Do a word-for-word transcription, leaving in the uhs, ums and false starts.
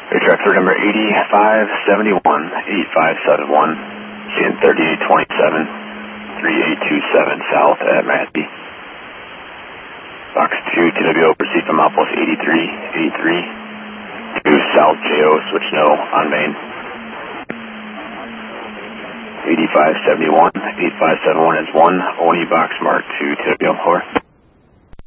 Air traffic number eighty-five seventy-one, eighty-five seventy-one, seeing thirty-eight twenty-seven, thirty-eight twenty-seven south at Mashpee. Box two, T W O, proceed from outpost eighty-three, eighty-three, to south J O, switch no on main. eighty-five seventy-one, eighty-five seventy-one is one, O N E box mark two, T W O, over.